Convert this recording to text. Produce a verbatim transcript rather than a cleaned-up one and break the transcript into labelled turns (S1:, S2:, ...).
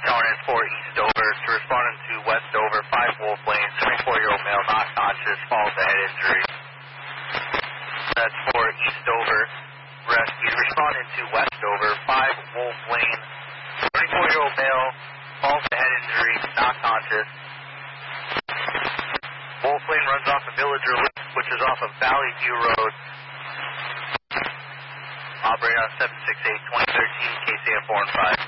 S1: Calling in for East Dover to responding to West Dover, five Wolf Lane, seventy-four-year-old male, not conscious, falls to head injury. That's for East Dover rescue. Responding to West Dover, five Wolf Lane, seventy-four-year-old male, falls to head injury, not conscious. Wolf Lane runs off of Villager Loop, which is off of Valley View Road. Operating on seven six eight, twenty thirteen, K C M four and five.